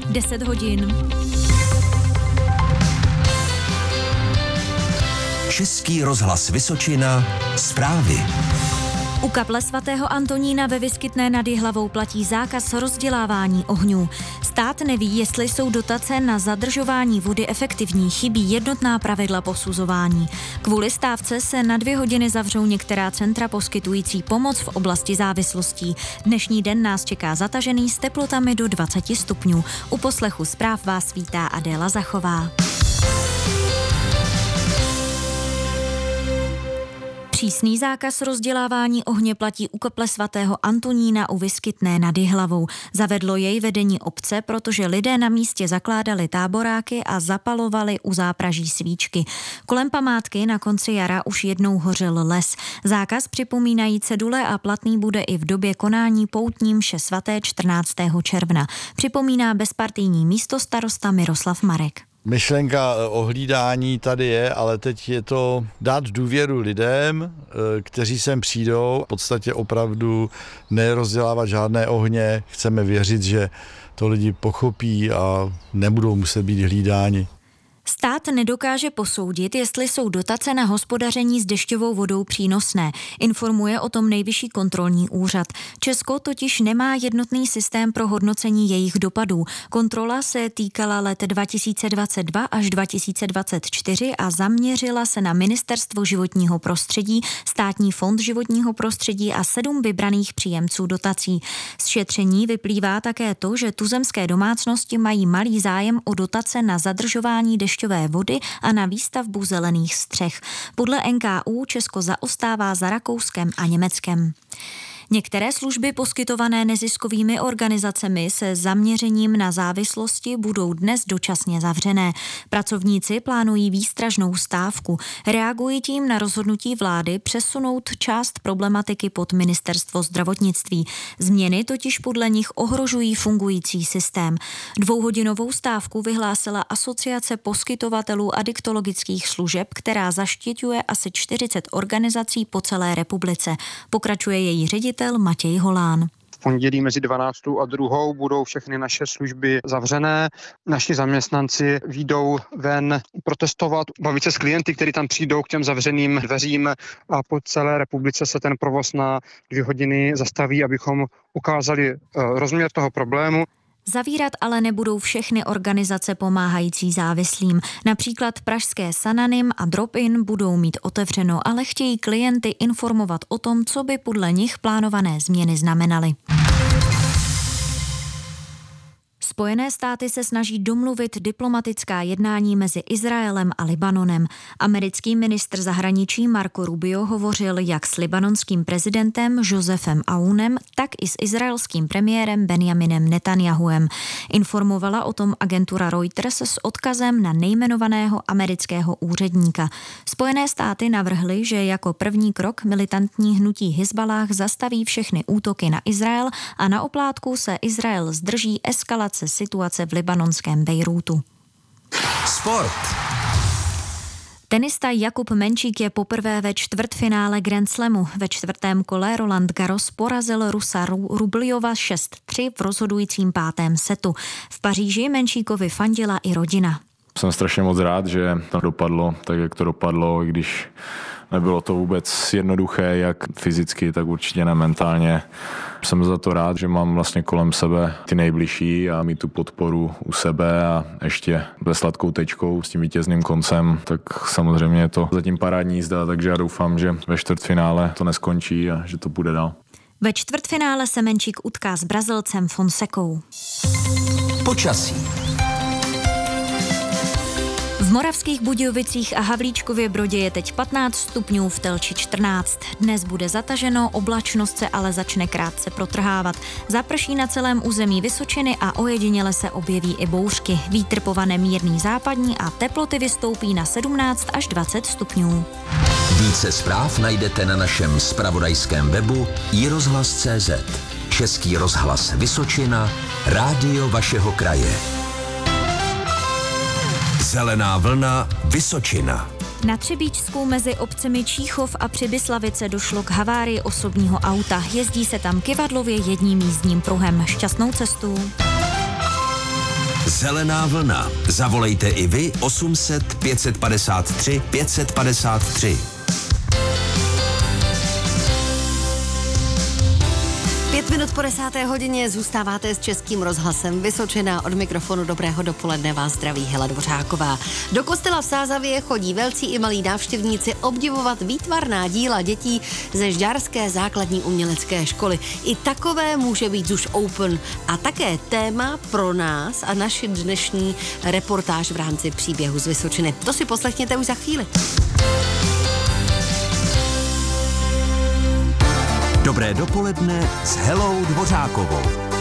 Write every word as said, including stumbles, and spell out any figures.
deset hodin. Český rozhlas Vysočina, zprávy. U kaple svatého Antonína ve Vyskytné nad Jihlavou platí zákaz rozdělávání ohňů. Stát neví, jestli jsou dotace na zadržování vody efektivní, chybí jednotná pravidla posuzování. Kvůli stávce se na dvě hodiny zavřou některá centra poskytující pomoc v oblasti závislostí. Dnešní den nás čeká zatažený s teplotami do dvacet stupňů. U poslechu zpráv vás vítá Adéla Zachová. Přísný zákaz rozdělávání ohně platí u kaple svatého Antonína u Vyskytné nad Jihlavou. Zavedlo jej vedení obce, protože lidé na místě zakládali táboráky a zapalovali u zápraží svíčky. Kolem památky na konci jara už jednou hořel les. Zákaz připomínají cedule a platný bude i v době konání poutní mše svaté čtrnáctého června. Připomíná bezpartijní místostarosta Miroslav Marek. Myšlenka ohlídání tady je, ale teď je to dát důvěru lidem, kteří sem přijdou, v podstatě opravdu nerozdělávat žádné ohně. Chceme věřit, že to lidi pochopí a nebudou muset být hlídáni. Stát nedokáže posoudit, jestli jsou dotace na hospodaření s dešťovou vodou přínosné. Informuje o tom Nejvyšší kontrolní úřad. Česko totiž nemá jednotný systém pro hodnocení jejich dopadů. Kontrola se týkala let dva tisíce dvacet dva až dva tisíce dvacet čtyři a zaměřila se na Ministerstvo životního prostředí, Státní fond životního prostředí a sedm vybraných příjemců dotací. Z šetření vyplývá také to, že tuzemské domácnosti mají malý zájem o dotace na zadržování dešťové vody a na výstavbu zelených střech. Podle N K U Česko zaostává za Rakouskem a Německem. Některé služby poskytované neziskovými organizacemi se zaměřením na závislosti budou dnes dočasně zavřené. Pracovníci plánují výstražnou stávku. Reagují tím na rozhodnutí vlády přesunout část problematiky pod Ministerstvo zdravotnictví. Změny totiž podle nich ohrožují fungující systém. Dvouhodinovou stávku vyhlásila Asociace poskytovatelů adiktologických služeb, která zaštiťuje asi čtyřicet organizací po celé republice. Pokračuje její ředitel Matěj Holán. V pondělí mezi dvanáctou a druhou budou všechny naše služby zavřené. Naši zaměstnanci vyjdou ven protestovat, bavit se s klienty, kteří tam přijdou k těm zavřeným dveřím a po celé republice se ten provoz na dvě hodiny zastaví, abychom ukázali rozměr toho problému. Zavírat ale nebudou všechny organizace pomáhající závislým. Například pražské Sananym a Drop-in budou mít otevřeno, ale chtějí klienty informovat o tom, co by podle nich plánované změny znamenaly. Spojené státy se snaží domluvit diplomatická jednání mezi Izraelem a Libanonem. Americký ministr zahraničí Marco Rubio hovořil jak s libanonským prezidentem Josefem Aunem, tak i s izraelským premiérem Benjaminem Netanjahuem. Informovala o tom agentura Reuters s odkazem na nejmenovaného amerického úředníka. Spojené státy navrhly, že jako první krok militantní hnutí Hizballáh zastaví všechny útoky na Izrael a na oplátku se Izrael zdrží eskalace situace v libanonském Bejrútu. Sport. Tenista Jakub Menčík je poprvé ve čtvrtfinále Grand Slamu. Ve čtvrtém kole Roland Garros porazil Rusa Rubljova šest tři v rozhodujícím pátém setu. V Paříži Menčíkovi fandila i rodina. Jsem strašně moc rád, že to dopadlo tak, jak to dopadlo, i když nebylo to vůbec jednoduché, jak fyzicky, tak určitě ne mentálně. Jsem za to rád, že mám vlastně kolem sebe ty nejbližší a mít tu podporu u sebe a ještě ve sladkou tečkou s tím vítězným koncem, tak samozřejmě je to zatím parádní jízda, takže já doufám, že ve čtvrtfinále to neskončí a že to bude dál. Ve čtvrtfinále se Menčík utká s Brazilcem Fonsekou. Počasí. V Moravských Budějovicích a Havlíčkově Brodě je teď patnáct stupňů, v Telči čtrnáct. Dnes bude zataženo, oblačnost se ale začne krátce protrhávat. Zaprší na celém území Vysočiny a ojediněle se objeví i bouřky. Vítr povane mírný západní a teploty vystoupí na sedmnáct až dvacet stupňů. Více zpráv najdete na našem zpravodajském webu i rozhlas tečka cé zet. Český rozhlas Vysočina, rádio vašeho kraje. Zelená vlna Vysočina. Na Třebíčsku mezi obcemi Číchov a Přibyslavice došlo k havárii osobního auta. Jezdí se tam kyvadlově jedním jízdním pruhem. Šťastnou cestu. Zelená vlna. Zavolejte i vy osm set pět padesát tři pět padesát tři. Pět minut po desáté hodině zůstáváte s Českým rozhlasem Vysočina. Od mikrofonu dobrého dopoledne vás zdraví Hela Dvořáková. Do kostela v Sázavě chodí velcí i malí návštěvníci obdivovat výtvarná díla dětí ze Žďárské základní umělecké školy. I takové může být ZUŠ Open a také téma pro nás a naši dnešní reportáž v rámci příběhu z Vysočiny. To si poslechněte už za chvíli. Dobré dopoledne s Helou Dvořákovou.